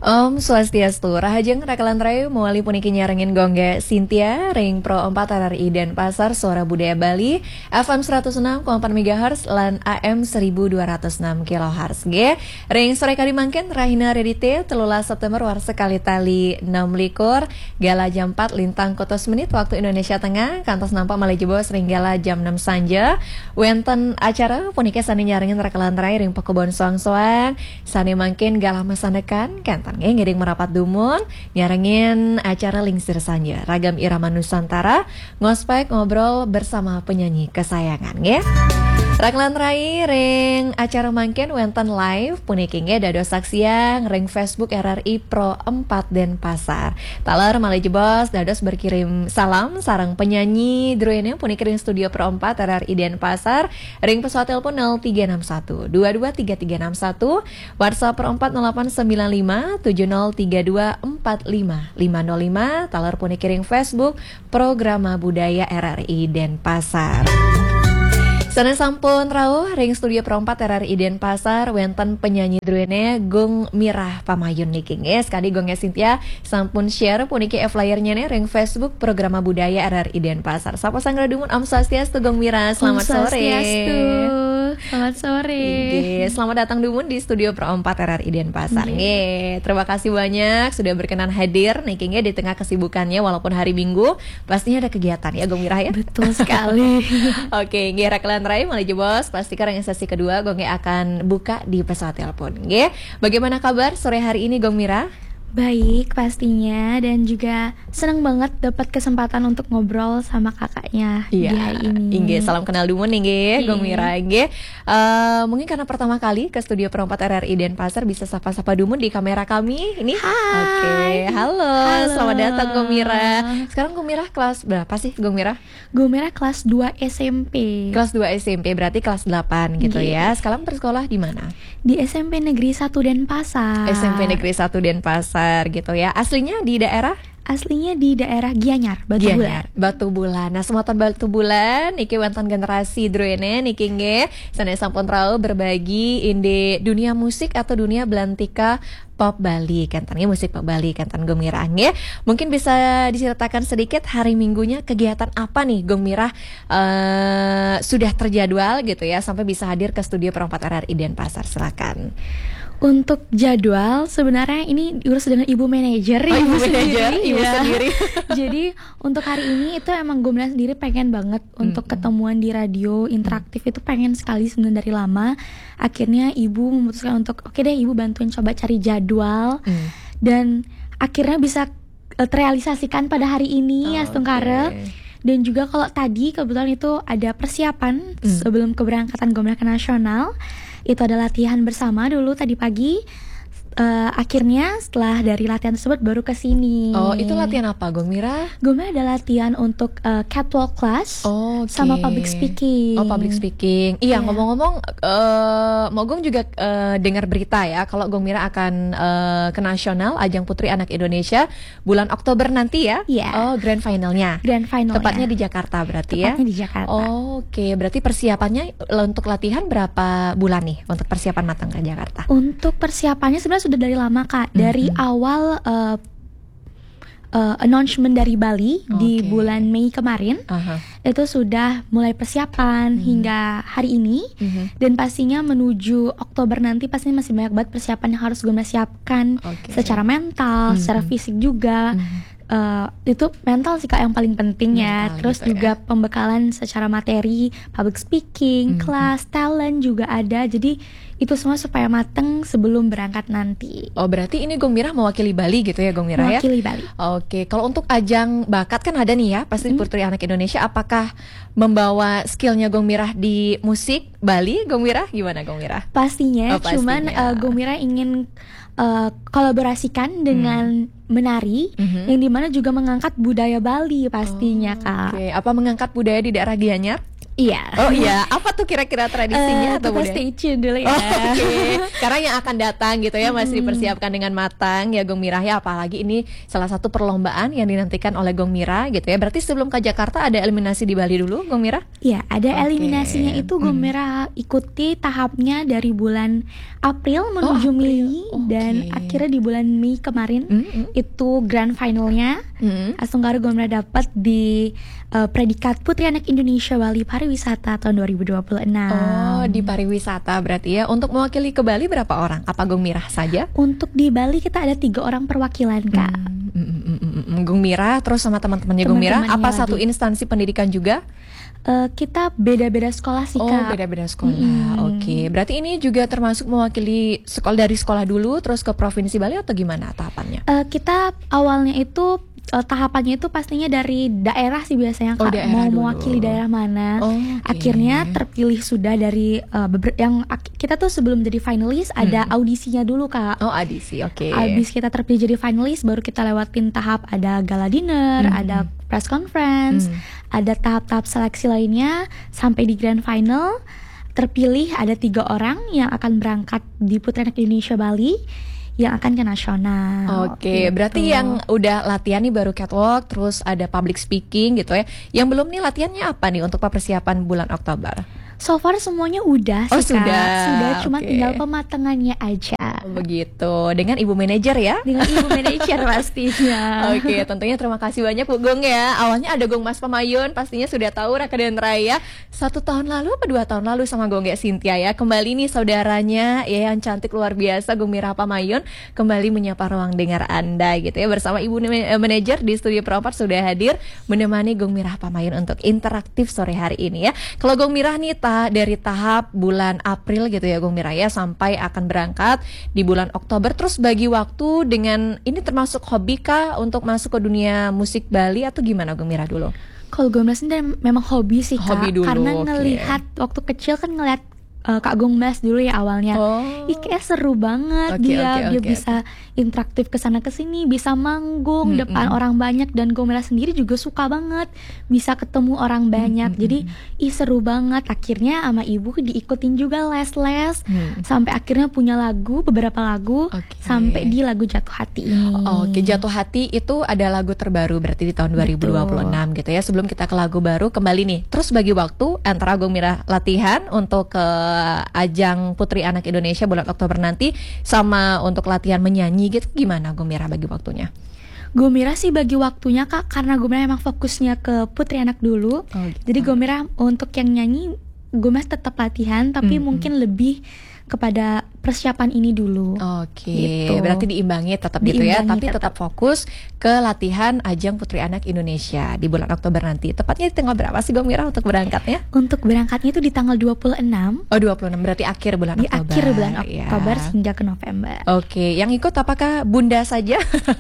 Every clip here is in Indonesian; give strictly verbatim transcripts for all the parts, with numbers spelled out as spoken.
Om Swastiastu, Rahajeng Rakalan Rayu mewali puniki nyarengin gongga Cynthia, Ring Pro empat R R I Denpasar, Suara Budaya Bali, F M seratus enam koma empat megahertz, lan A M seribu dua ratus enam kilohertz. G, Ring Sore Kali Mangken, Rahina Redite, telulah September war sekali tali enam likur, Gala jam empat lintang kotos menit waktu Indonesia Tengah, kantos nampak Malaysia Bos Ring Gala jam enam sanja, Wenten acara puniki sani nyarengin Rakalan Rayu Ring Pekebon Soang-soang, sani mangken Gala masanekan, kantan ngiring merapat dumun, nyarengin acara Lingsir Sanja, ragam irama Nusantara, ngospek ngobrol bersama penyanyi kesayangan, ya. Rakalan Rai ring acara mangken wenten live punikingnya dado saksiang ring Facebook R R I Pro empat Denpasar. Taler Malaysia Bos dados berkirim salam sarang penyanyi druene punikiring studio Pro empat R R I Denpasar. Ring pesawat telepon nol tiga enam satu dua dua tiga tiga enam satu, WhatsApp Pro empat nol delapan sembilan lima tujuh nol tiga dua empat lima lima nol lima. Taler punikiring Facebook Programa Budaya R R I Denpasar. Sana sampun rawuh ring studio Pro empat R R I Denpasar wenten penyanyi druene Gung Mirah Pamayun niki nggih. Sekali Gongnya Cynthia sampun share puniki e-flyernya nih ring Facebook Programa Budaya R R I Denpasar. Sapa sangra dumun Om Swastiastu Gung Mirah. Selamat Om sore. Swastiastu. Selamat sore. Nggih, selamat datang dumun di studio Pro empat R R I Denpasar. Nggih, terima kasih banyak sudah berkenan hadir niki nggih di tengah kesibukannya walaupun hari Minggu pastinya ada kegiatan ya Gung Mirah ya. Betul sekali. Oke, nggih Rakalan Rai Malaysia Bos, pastikan yang sesi kedua Gongnya akan buka di pesawat telepon. Nggih. Bagaimana kabar sore hari ini Gong Mirah? Baik pastinya, dan juga senang banget dapat kesempatan untuk ngobrol sama kakaknya iya, di hari ini. Inge, salam kenal dumun nggih, Gong Mirah nggih. Uh, mungkin karena pertama kali ke studio Pro empat R R I Denpasar bisa sapa-sapa dumun di kamera kami ini. Hai. Oke, halo. halo. Selamat datang Gong Mirah. Sekarang Gong Mirah kelas berapa sih Gong Mirah? Gong Mirah kelas dua S M P. Kelas dua S M P berarti kelas delapan gitu yes. ya. Sekarang bersekolah di mana? Di S M P Negeri satu Denpasar. S M P Negeri satu Denpasar gitu ya. Aslinya di daerah? Aslinya di daerah Gianyar, Batu Gianyar, Bulan. Batu Bulan. Nah, semuatan Batu Bulan iki wonten generasi druene niki nggih sanes sampun rau berbagi inde dunia musik atau dunia belantika pop Bali, kantannya musik pop Bali, kantan Gong Mirah nggih. Mungkin bisa diceritakan sedikit hari Minggunya kegiatan apa nih Gong Mirah uh, sudah terjadwal gitu ya sampai bisa hadir ke studio Pro empat R R I Denpasar. Silakan. Untuk jadwal sebenarnya ini diurus dengan ibu manajer, oh, ibu, ibu manajer, ibu ya. sendiri. Jadi untuk hari ini itu emang gue sendiri pengen banget mm-hmm. untuk ketemuan di radio interaktif mm-hmm. itu pengen sekali sebenarnya dari lama. Akhirnya ibu memutuskan untuk oke okay deh ibu bantuin coba cari jadwal mm. dan akhirnya bisa uh, terrealisasikan pada hari ini oh, ya Stungkare. Okay. Dan juga kalau tadi kebetulan itu ada persiapan mm. sebelum keberangkatan Gong Mirah ke nasional. Itu ada latihan bersama dulu tadi pagi. Uh, akhirnya setelah dari latihan tersebut baru ke sini. Oh, itu latihan apa Gong Mirah? Gong Mirah ada latihan untuk uh, catwalk class oh, okay. sama public speaking. Oh, public speaking. Iya, yeah. ngomong-ngomong uh, Mogong juga uh, dengar berita ya kalau Gong Mirah akan uh, ke nasional Ajang Putri Anak Indonesia bulan Oktober nanti ya. Iya. Yeah. Oh, grand finalnya. Grand final. Tepatnya di Jakarta berarti Tepatnya ya. Tepatnya di Jakarta. Oh, oke, okay. Berarti persiapannya untuk latihan berapa bulan nih untuk persiapan matang ke Jakarta? Untuk persiapannya sebenarnya sudah dari lama Kak, dari mm-hmm. awal uh, uh, announcement dari Bali okay. di bulan Mei kemarin uh-huh. itu sudah mulai persiapan mm-hmm. hingga hari ini mm-hmm. dan pastinya menuju Oktober nanti pastinya masih banyak banget persiapan yang harus gue siapkan okay. secara mental, mm-hmm. secara fisik juga. Mm-hmm. Uh, itu mental sih Kak yang paling penting ya. Mental, terus gitu juga ya. Pembekalan secara materi, public speaking, mm-hmm. kelas, talent juga ada. Jadi itu semua supaya mateng sebelum berangkat nanti. Oh, berarti ini Gong Mirah mewakili Bali gitu ya Gong Mirah ya? Mewakili Bali. Oke, kalau untuk ajang bakat kan ada nih ya, pasti mm-hmm. Putri Anak Indonesia. Apakah membawa skillnya Gong Mirah di musik Bali, Gong Mirah? Gimana Gong Mirah? Pastinya, oh, pastinya. cuman uh, Gong Mirah ingin uh, kolaborasikan dengan hmm. menari, mm-hmm. yang dimana juga mengangkat budaya Bali pastinya oh, Kak. Oke, okay. Apa mengangkat budaya di daerah Gianyar? Iya. Oh iya, apa tuh kira-kira tradisinya uh, atau kita stay tune dulu ya. Oh, Oke, okay. Karena yang akan datang gitu ya masih dipersiapkan dengan matang ya Gong Mirah ya, apalagi ini salah satu perlombaan yang dinantikan oleh Gong Mirah gitu ya. Berarti sebelum ke Jakarta ada eliminasi di Bali dulu Gong Mirah? Iya, ada okay. eliminasinya itu Gong hmm. Mirah ikuti tahapnya dari bulan April menuju oh, Mei okay. dan akhirnya di bulan Mei kemarin mm-hmm. itu grand finalnya. Mm-hmm. Astonggara Gong Mirah dapat di uh, predikat Putri Anak Indonesia Bali Pariwisata tahun dua ribu dua puluh enam. Oh, di pariwisata berarti ya. Untuk mewakili ke Bali berapa orang? Apa Gong Mirah saja? Untuk di Bali kita ada tiga orang perwakilan, Kak. Hmm, mm, mm, mm, mm. Gong Mirah terus sama teman-temannya Gong Mirah. Apa lagi. Satu instansi pendidikan juga? Uh, kita beda-beda sekolah sih, Kak. Oh, beda-beda sekolah. Hmm. Oke, okay. Berarti ini juga termasuk mewakili sekolah dari sekolah dulu terus ke Provinsi Bali atau gimana tahapannya? Uh, kita awalnya itu uh, tahapannya itu pastinya dari daerah sih biasanya, Kak. Oh, mau dulu. Mewakili daerah mana. Oh, okay. Akhirnya terpilih sudah dari uh, beber- yang kita tuh sebelum jadi finalis hmm. ada audisinya dulu, Kak. Oh, audisi. Oke. Okay. Abis kita terpilih jadi finalis baru kita lewatin tahap ada gala dinner, hmm. ada press conference, hmm. ada tahap-tahap seleksi lainnya sampai di grand final. Terpilih ada tiga orang yang akan berangkat di Putri Anak Indonesia Bali yang akan ke nasional. Oke, okay, gitu. Berarti yang udah latihan nih baru catwalk, terus ada public speaking gitu ya. Yang belum nih latihannya apa nih untuk persiapan bulan Oktober? So far semuanya udah oh, sih, sudah. Kak. Sudah, cuma okay. tinggal pematangannya aja. Oh, begitu. Dengan Ibu Manajer ya? Dengan Ibu Manajer pastinya. Oke, okay, tentunya terima kasih banyak Bu Gong ya. Awalnya ada Gong Mas Pamayun, pastinya sudah tahu Raka dan Raya. Satu tahun lalu apa dua tahun lalu sama Gong Gek Cynthia ya. Kembali nih saudaranya ya yang cantik luar biasa Gong Mirah Pamayun kembali menyapa ruang dengar Anda gitu ya. Bersama Ibu Manajer di Studio Pro empat sudah hadir menemani Gong Mirah Pamayun untuk interaktif sore hari ini ya. Kalau Gong Mirah nih dari tahap bulan April gitu ya Gong Mirah ya sampai akan berangkat di bulan Oktober, terus bagi waktu dengan ini termasuk hobi kah untuk masuk ke dunia musik Bali atau gimana Gong Mirah dulu? Kalau Gong Mirah sendiri memang hobi sih, Kak. Hobi dulu, karena okay. ngelihat waktu kecil kan ngelihat uh, Kak Gong Mas dulu ya awalnya. Oh. Ih, kayak seru banget okay, dia okay, dia okay, bisa okay. interaktif kesana kesini, bisa manggung hmm, depan hmm. orang banyak dan Gong Mirah sendiri juga suka banget bisa ketemu orang banyak. Hmm, Jadi hmm. ih seru banget. Akhirnya sama ibu diikutin juga les-les hmm. sampai akhirnya punya lagu, beberapa lagu okay. sampai di lagu Jatuh Hati ini. Oh, Oke, okay. Jatuh Hati itu ada lagu terbaru berarti di tahun dua ribu dua puluh enam gitu ya. Sebelum kita ke lagu baru kembali nih. Terus bagi waktu antara Gong Mirah latihan untuk ke ajang Putri Anak Indonesia bulan Oktober nanti sama untuk latihan menyanyi gitu gimana Gong Mirah bagi waktunya? Gong Mirah sih bagi waktunya, Kak, karena Gong Mirah emang fokusnya ke Putri Anak dulu. Oh, gitu. Jadi Gong Mirah untuk yang nyanyi Gong Mirah tetap latihan tapi hmm, mungkin hmm. lebih kepada persiapan ini dulu. Oke, okay. gitu. Berarti diimbangi tetap diimbangi gitu ya, tapi tetap. tetap fokus ke latihan ajang Putri Anak Indonesia di bulan Oktober nanti. Tepatnya di tanggal berapa sih Gong Mirah untuk berangkatnya? Untuk berangkatnya itu di tanggal dua puluh enam. Oh, dua puluh enam berarti akhir bulan di Oktober. Di akhir bulan Oktober ya. Hingga ke November. Oke, okay. Yang ikut apakah Bunda saja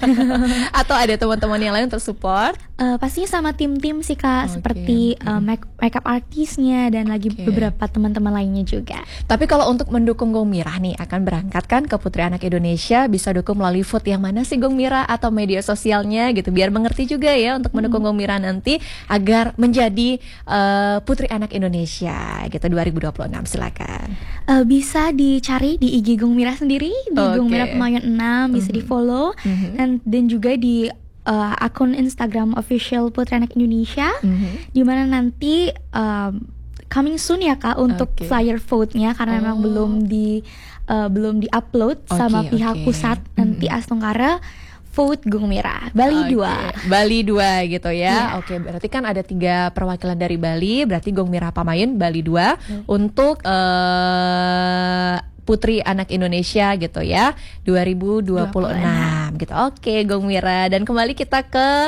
atau ada teman-teman yang lain untuk support? Uh, pastinya sama tim-tim sih, Kak, okay. seperti uh, make makeup artisnya dan lagi okay. beberapa teman-teman lainnya juga. Tapi kalau untuk mendukung Gong Mirah nih akan berangkat kan ke Putri Anak Indonesia, bisa dukung melalui vote yang mana sih Gong Mirah atau media sosialnya gitu biar mengerti juga ya untuk mendukung hmm. Gong Mirah nanti agar menjadi uh, Putri Anak Indonesia gitu dua ribu dua puluh enam. Silakan. Uh, bisa dicari di I G Gong Mirah sendiri di okay. Gong Mirah Pamayun enam bisa mm-hmm. di-follow mm-hmm. dan dan juga di uh, akun Instagram official Putri Anak Indonesia mm-hmm. di mana nanti um, coming soon ya, Kak, untuk okay. flyer vote-nya karena oh. memang belum di uh, belum di-upload okay, sama pihak okay. pusat. Nanti mm-hmm. Astonggara vote Gong Mirah Bali okay. dua. Bali dua gitu ya. Yeah. Oke, okay, berarti kan ada tiga perwakilan dari Bali, berarti Gong Mirah Pamayun Bali dua mm. untuk uh, Putri Anak Indonesia gitu ya dua ribu dua puluh enam gitu. Oke, Gong Mirah, dan kembali kita ke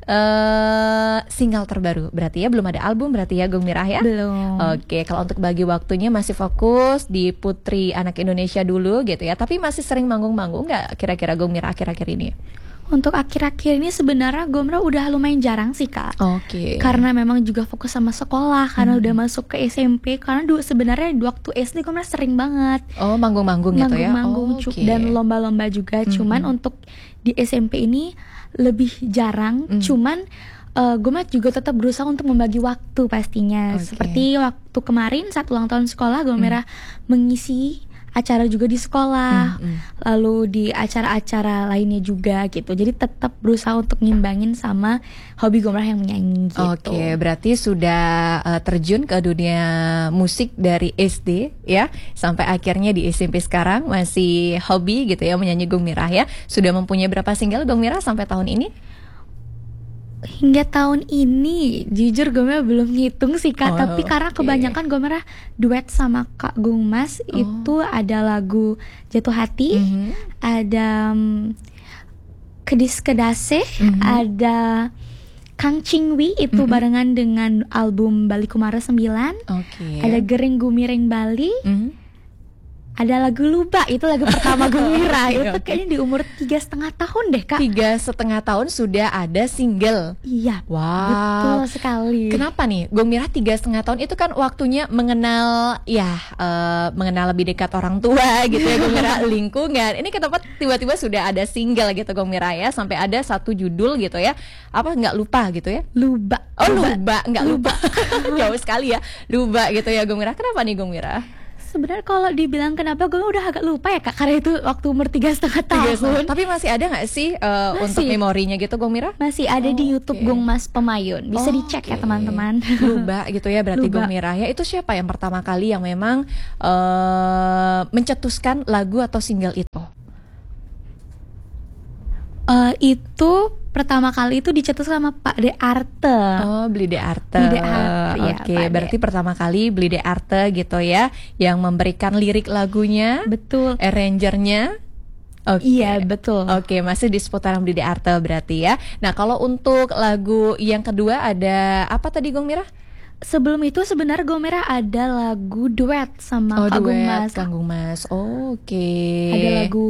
uh, single terbaru. Berarti ya belum ada album berarti ya Gong Mirah ya? Belum. Oke, kalau untuk bagi waktunya masih fokus di Putri Anak Indonesia dulu gitu ya. Tapi masih sering manggung-manggung nggak kira-kira Gong Mirah akhir-akhir ini? Untuk akhir-akhir ini sebenarnya Gong Mirah udah lumayan jarang sih, Kak. Oke. Okay. Karena memang juga fokus sama sekolah, karena hmm. udah masuk ke S M P. Karena dulu sebenarnya waktu S D Gong Mirah sering banget. Oh, manggung-manggung gitu ya. Manggung-manggung oh, okay. dan lomba-lomba juga. Hmm. Cuman untuk di S M P ini lebih jarang. Hmm. Cuman uh, Goma juga tetap berusaha untuk membagi waktu pastinya. Okay. Seperti waktu kemarin saat ulang tahun sekolah, Gomera hmm. mengisi acara juga di sekolah, hmm, hmm. lalu di acara-acara lainnya juga gitu. Jadi tetap berusaha untuk ngimbangin sama hobi Gomera yang menyanyi gitu. Oke, okay, berarti sudah uh, terjun ke dunia musik dari S D ya, sampai akhirnya di S M P sekarang masih hobi gitu ya menyanyi Gomera ya. Sudah mempunyai berapa single Gomera sampai tahun ini? Hingga tahun ini jujur Gomera belum ngitung sih Kak, oh, tapi karena okay. kebanyakan Gomera duet sama Kak Gung Mas. Oh. Itu ada lagu Jatuh Hati, mm-hmm. ada um, Kedis Kedase, mm-hmm. ada Kang Cingwi itu mm-hmm. barengan dengan album Bali Kumara sembilan, okay. ada Gering Gumiring Bali, mm-hmm. ada lagu Luba, itu lagu pertama Gomera. Itu okay. kayaknya di umur tiga setengah tahun deh Kak. Tiga setengah tahun sudah ada single. Iya. Wow. Betul sekali. Kenapa nih Gomera tiga setengah tahun itu kan waktunya mengenal ya uh, mengenal lebih dekat orang tua gitu ya Gomera, lingkungan. Ini kenapa tiba-tiba sudah ada single gitu Gomera ya, sampai ada satu judul gitu ya. Apa nggak lupa gitu ya? Luba. Oh Luba, nggak lupa. Jauh sekali ya. Luba gitu ya Gomera. Kenapa nih Gomera? Sebenarnya kalau dibilang kenapa, gue udah agak lupa ya Kak, karena itu waktu umur tiga setengah tahun. Tapi masih ada nggak sih uh, untuk memorinya gitu Gomera? Masih ada oh, di YouTube okay. Gung Mas Pemayun, bisa oh, dicek okay. ya teman-teman. Luba gitu ya berarti Gomera ya. Itu siapa yang pertama kali yang memang uh, mencetuskan lagu atau single itu? Uh, itu pertama kali itu dicetus sama Pak De Arte. Oh, Bli De Arte. Bli De Arte. Oke, okay, berarti pertama kali Bli De Arte gitu ya, yang memberikan lirik lagunya. Betul. Arrangernya. Okay. Iya, betul. Oke, okay, masih di seputaran Bli De Arte berarti ya. Nah, kalau untuk lagu yang kedua ada apa tadi Gomera? Sebelum itu sebenarnya Gomera ada lagu duet sama oh, Kak duet, Gung Mas. Kang Gung Mas. Oh, oke. Okay. Ada lagu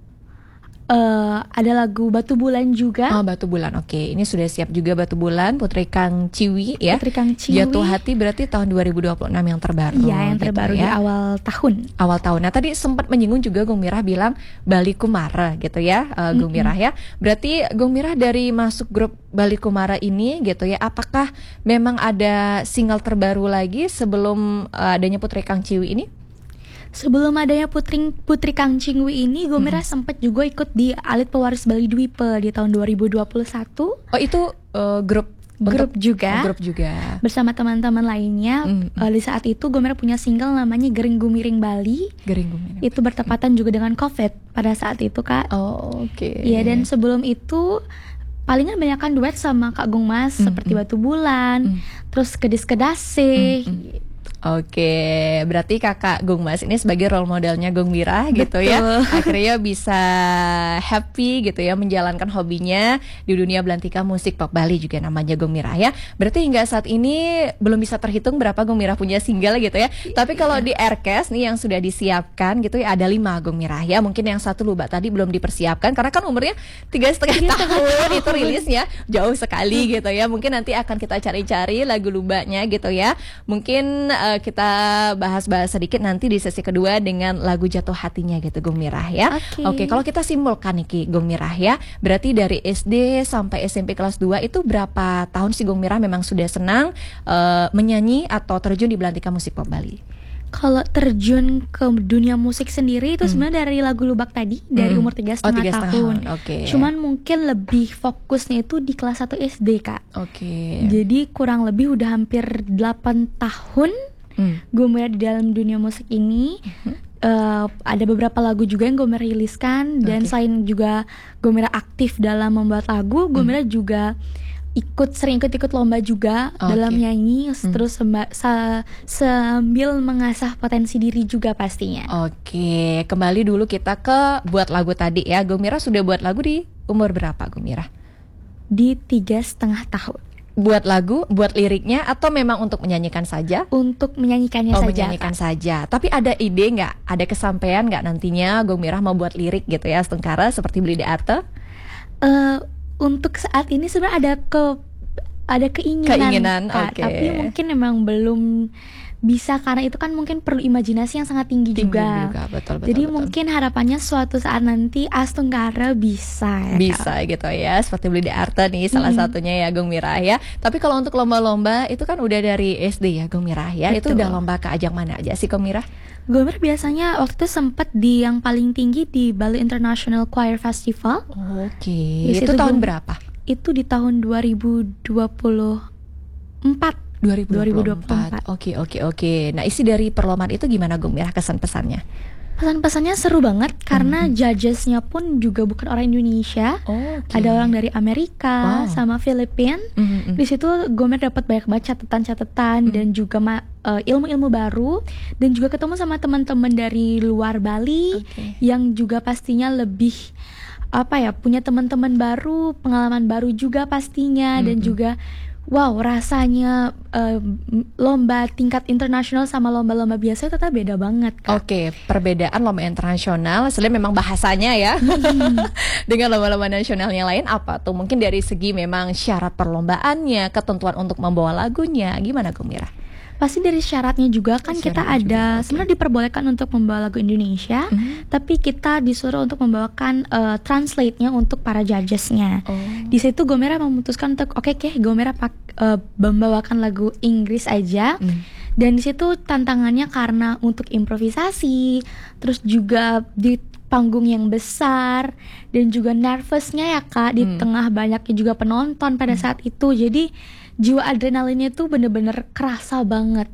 Uh, ada lagu Batu Bulan juga. Oh, Batu Bulan. Oke, okay. Ini sudah siap juga Batu Bulan, Putri Kang Ciwi ya. Putri Kang Ciwi. Jatuh Hati berarti tahun dua ribu dua puluh enam yang terbaru. Iya, yang terbaru gitu ya. Di awal tahun. Awal tahun. Nah, tadi sempat menyinggung juga Gomera bilang Bali Kumara gitu ya, uh, Gomera mm-hmm. ya. Berarti Gomera dari masuk grup Bali Kumara ini gitu ya, apakah memang ada single terbaru lagi sebelum uh, adanya Putri Kang Ciwi ini? Sebelum adanya Putri Putri Kang Cingwi ini, Gomera hmm. sempat juga ikut di Alit Pewaris Bali Dwipe di tahun dua ribu dua puluh satu. Oh, itu uh, grup grup untuk, juga. Oh, grup juga. Bersama teman-teman lainnya. Hmm. Uh, di saat itu Gomera punya single namanya Gering Gumiring Bali. Gering Gumiring. Itu bertepatan juga dengan Covid pada saat itu, Kak. Oh, oke. Okay. Iya, dan sebelum itu palingan banyakan duet sama Kak Gung Mas hmm. seperti Batu Bulan, hmm. terus Kedis Kedase. Hmm. Hmm. Oke, berarti kakak Gung Mas ini sebagai role modelnya Gomera gitu ya. Akhirnya bisa happy gitu ya menjalankan hobinya di dunia belantika musik pop Bali juga namanya Gomera ya. Berarti hingga saat ini belum bisa terhitung berapa Gomera punya single gitu ya. Tapi kalau di Aircast nih yang sudah disiapkan gitu ya ada lima Gomera ya. Mungkin yang satu Luba tadi belum dipersiapkan karena kan umurnya tiga setengah tahun itu rilisnya jauh sekali gitu ya. Mungkin nanti akan kita cari-cari lagu Lubanya gitu ya. Mungkin uh, kita bahas-bahas sedikit nanti di sesi kedua dengan lagu Jatuh Hatinya gitu Gomera ya. Oke, okay. okay, kalau kita simpulkan nih Gomera ya, berarti dari S D sampai S M P kelas dua itu berapa tahun sih Gomera memang sudah senang uh, menyanyi atau terjun di belantika musik pop Bali? Kalau terjun ke dunia musik sendiri itu hmm. sebenarnya dari lagu Lubak tadi hmm. dari umur tiga setengah oh, tahun. Okay. Cuman mungkin lebih fokusnya itu di kelas satu S D Kak. Oke. Okay. Jadi kurang lebih udah hampir delapan tahun hmm. Gomera di dalam dunia musik ini. Hmm. Uh, ada beberapa lagu juga yang Gomera riliskan dan okay. selain juga Gomera aktif dalam membuat lagu, Gomera hmm. juga ikut sering ikut-ikut lomba juga okay. dalam nyanyi hmm. terus semba, sa, sambil mengasah potensi diri juga pastinya. Oke, kembali dulu kita ke buat lagu tadi ya. Gomera sudah buat lagu di umur berapa Gomera? Di tiga setengah tahun. Buat lagu, buat liriknya atau memang untuk menyanyikan saja? Untuk menyanyikannya oh, saja. menyanyikan Kak. saja. Tapi ada ide nggak? Ada kesampaian nggak nantinya Gomera mau buat lirik gitu ya, setengkara seperti Bli De Arte? Uh, Untuk saat ini sebenarnya ada ke ada keinginan, keinginan Kak, okay. tapi mungkin memang belum bisa karena itu kan mungkin perlu imajinasi yang sangat tinggi, tinggi juga. juga. Betul, betul, Jadi betul. mungkin harapannya suatu saat nanti Astungkara bisa ya, bisa Kak. Gitu ya, seperti Beli di Arte nih salah hmm. satunya ya Gung Mirah ya. Tapi kalau untuk lomba-lomba itu kan udah dari S D ya Gung Mirah ya. Betul. Itu udah lomba ke ajang mana aja sih Gung Mirah? Gung Mirah biasanya waktu itu sempat di yang paling tinggi di Bali International Choir Festival. Oke. Okay. Itu tahun berapa? Itu di tahun dua ribu dua puluh empat. dua ribu dua puluh empat. Oke, oke, oke. Nah, isi dari perlombaan itu gimana Gung Mirah kesan pesannya? Pesan-pesannya seru banget karena mm-hmm. judgesnya pun juga bukan orang Indonesia. Oh, okay. Ada orang dari Amerika wow. sama Filipina. Mm-hmm. Di situ Gung Mirah dapat banyak banget catatan-catatan mm-hmm. dan juga ma- uh, ilmu-ilmu baru dan juga ketemu sama teman-teman dari luar Bali okay. yang juga pastinya lebih apa ya, punya teman-teman baru, pengalaman baru juga pastinya mm-hmm. dan juga wow, rasanya uh, lomba tingkat internasional sama lomba-lomba biasa tetap beda banget, Kak. Oke, perbedaan lomba internasional sebenarnya memang bahasanya ya. Dengan lomba-lomba nasional yang lain apa tuh? Mungkin dari segi memang syarat perlombaannya, ketentuan untuk membawa lagunya, gimana Gung Mirah? Pasti dari syaratnya juga kan syaratnya kita ada okay. sebenarnya diperbolehkan untuk membawa lagu Indonesia, mm-hmm. tapi kita disuruh untuk membawakan uh, translate-nya untuk para judges-nya. Oh. Di situ Gung Mirah memutuskan untuk oke okay, Gung Mirah pak uh, membawakan lagu Inggris aja. Mm. Dan di situ tantangannya karena untuk improvisasi, terus juga di panggung yang besar dan juga nervousnya ya Kak, di mm. tengah banyaknya juga penonton pada mm. saat itu. Jadi jiwa adrenalinnya tuh bener-bener kerasa banget.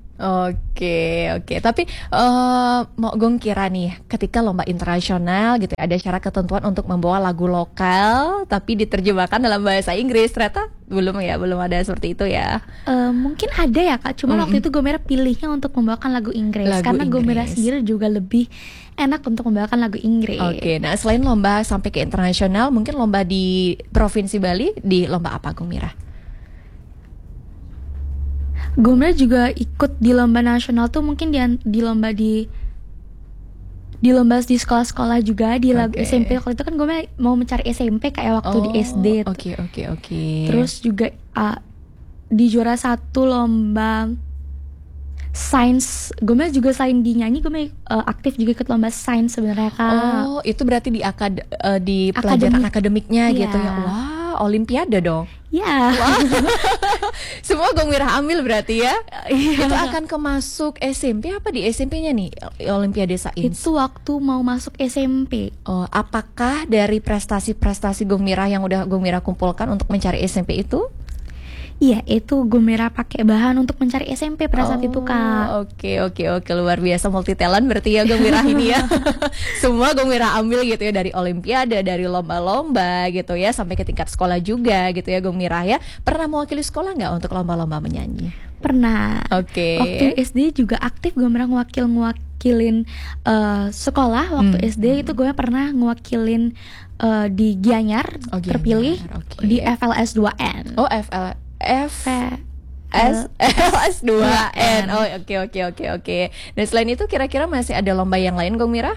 Oke, oke. Tapi uh, mau Gung kira nih, ketika lomba internasional gitu ada syarat ketentuan untuk membawa lagu lokal tapi diterjemahkan dalam bahasa Inggris, ternyata belum ya, belum ada seperti itu ya. Uh, mungkin ada ya Kak, cuma mm-hmm. waktu itu Gung Mirah pilihnya untuk membawakan lagu Inggris lagu karena Gung Mirah sendiri juga lebih enak untuk membawakan lagu Inggris. Oke, nah selain lomba sampai ke internasional, mungkin lomba di Provinsi Bali, di lomba apa Gung Mirah? Gung Mirah juga ikut di lomba nasional tuh mungkin di, di lomba di di lomba di sekolah-sekolah juga di lagu okay. S M P. Waktu itu kan Gung Mirah mau mencari S M P kayak waktu oh, di S D. Oke oke oke. Terus juga uh, di juara satu lomba sains. Gung Mirah juga selain di nyanyi, Gung Mirah uh, aktif juga ikut lomba sains sebenarnya Kak. Oh itu berarti di akad uh, di pelajaran Akademik. akademiknya yeah. gitu ya. Wow, olimpiade dong. Ya. Wow. Semua Gung Mirah ambil berarti ya. Itu akan kemasuk S M P apa di S M P-nya nih Olimpiade Sains? Itu waktu mau masuk S M P. Oh, apakah dari prestasi-prestasi Gung Mirah yang udah Gung Mirah kumpulkan untuk mencari S M P itu? Iya, itu Gung Mirah pakai bahan untuk mencari S M P pada saat oh, itu Kak. Oke oke oke luar biasa multi talent berarti ya Gung Mirah ini ya. Semua Gung Mirah ambil gitu ya, dari olimpiade, dari lomba-lomba gitu ya, sampai ke tingkat sekolah juga gitu ya Gung Mirah ya. Pernah mewakili sekolah nggak untuk lomba-lomba menyanyi? Pernah. Oke. Okay. Waktu S D juga aktif Gung Mirah ngewakil ngewakilin uh, sekolah. Waktu hmm. S D itu gue pernah ngewakilin uh, di Gianyar, oh, terpilih okay. di F L S dua N. Oh F L F S L S dua N. Oh oke oke oke oke. Dan selain itu kira-kira masih ada lomba yang lain Gung Mirah?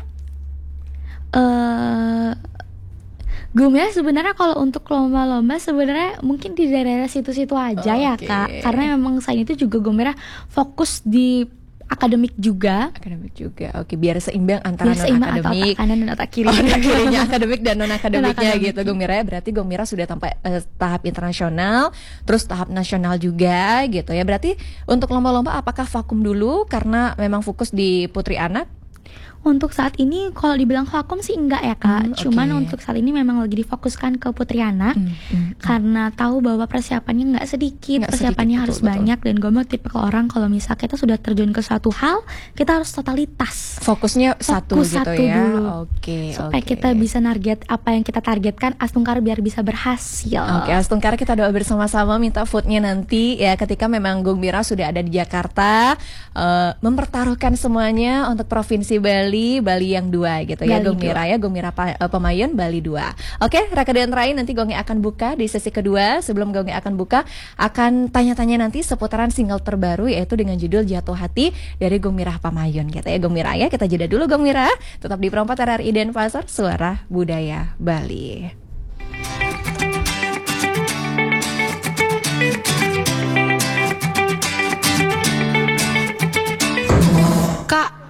Uh, Gung Mirah sebenarnya kalau untuk lomba-lomba sebenarnya mungkin di daerah situ-situ aja oh, ya okay. Kak. Karena memang selain itu juga Gung Mirah fokus di akademik juga. Akademik juga. Oke, biar seimbang antara biar seimbang non-akademik. Antara kanan dan otak kiri. Oh, otak kirinya akademik dan non-akademiknya gitu Gung Mirah. Berarti Gung Mirah sudah sampai uh, tahap internasional, terus tahap nasional juga gitu ya. Berarti untuk lomba-lomba apakah vakum dulu karena memang fokus di Putri Anak? Untuk saat ini kalau dibilang vakum sih enggak ya Kak. Hmm, Cuman okay. untuk saat ini memang lagi difokuskan ke Putri Anak hmm, hmm, karena tahu bahwa persiapannya enggak sedikit, nggak persiapannya sedikit, harus betul, banyak betul. Dan gue mau tipe ke orang kalau misal kita sudah terjun ke satu hal, kita harus totalitas. Fokusnya satu Fokus gitu satu ya. Dulu, Oke. Supaya okay. kita bisa target apa yang kita targetkan, Astungkara biar bisa berhasil. Oke, okay, Astungkara kita doa bersama-sama minta vote-nya nanti ya ketika memang Gung Mirah sudah ada di Jakarta uh, mempertaruhkan semuanya untuk Provinsi Bali, Bali yang dua gitu ya Gung Mirah ya, Gung Mirah uh, Pemayon Bali dua. Oke, Raka dan Rai nanti Gongi akan buka di sesi kedua. Sebelum Gongi akan buka, akan tanya-tanya nanti seputaran single terbaru yaitu dengan judul Jatuh Hati dari Gung Mirah Pemayon gitu ya Gung Mirah ya. Kita jeda dulu Gung Mirah. Tetap di Perempat R R I Denpasar, Suara Budaya Bali.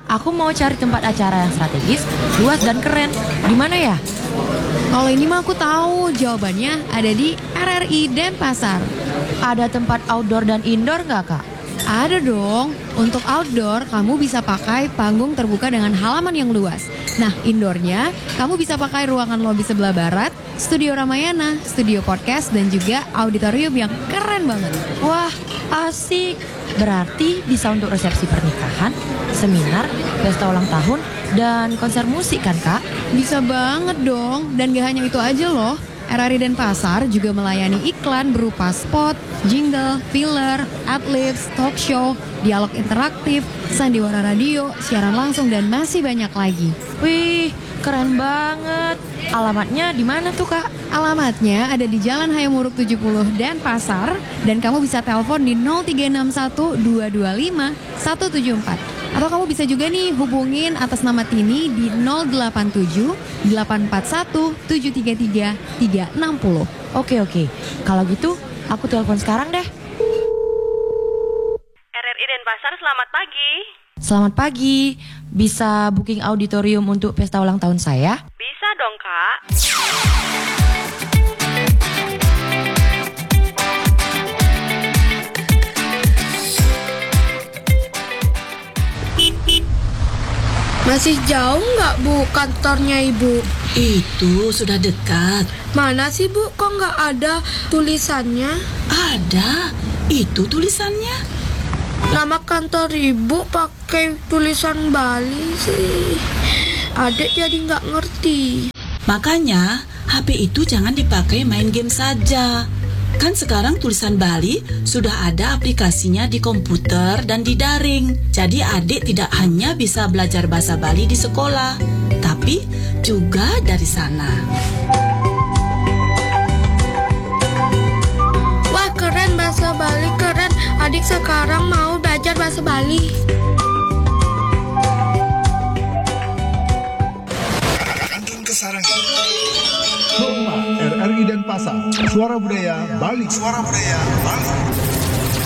Aku mau cari tempat acara yang strategis, luas dan keren. Di mana ya? Kalau ini mah aku tahu, jawabannya ada di R R I Denpasar. Ada tempat outdoor dan indoor nggak, Kak? Ada dong. Untuk outdoor, kamu bisa pakai panggung terbuka dengan halaman yang luas. Nah, indoornya, kamu bisa pakai ruangan lobi sebelah barat, studio Ramayana, studio podcast, dan juga auditorium yang keren banget. Wah, asik. Berarti bisa untuk resepsi pernikahan, seminar, pesta ulang tahun, dan konser musik kan, Kak? Bisa banget dong. Dan gak hanya itu aja loh. R R I Denpasar juga melayani iklan berupa spot, jingle, filler, adlibs, talk show, dialog interaktif, sandiwara radio, siaran langsung, dan masih banyak lagi. Wih, keren banget. Alamatnya di mana tuh, Kak? Alamatnya ada di Jalan Hayamuruk tujuh puluh Denpasar, dan kamu bisa telepon di nol tiga enam satu dua dua lima satu tujuh empat. Atau kamu bisa juga nih hubungin atas nama Tini di nol delapan tujuh delapan empat satu tujuh tiga tiga tiga enam nol. Oke oke, kalau gitu aku telepon sekarang deh. R R I Denpasar, selamat pagi. Selamat pagi, bisa booking auditorium untuk pesta ulang tahun saya? Bisa dong, Kak. Masih jauh nggak, Bu, kantornya Ibu? Itu sudah dekat. Mana sih, Bu? Kok nggak ada tulisannya? Ada, itu tulisannya. Nama kantor Ibu pakai tulisan Bali sih. Adek jadi nggak ngerti. Makanya, H P itu jangan dipakai main game saja. Kan sekarang tulisan Bali sudah ada aplikasinya di komputer dan di daring. Jadi adik tidak hanya bisa belajar bahasa Bali di sekolah, tapi juga dari sana. Wah, keren bahasa Bali, keren. Adik sekarang mau belajar bahasa Bali. Kantun Kesarangan. Hormat R R I Denpasar, Suara Budaya Bali. Suara Budaya Bali.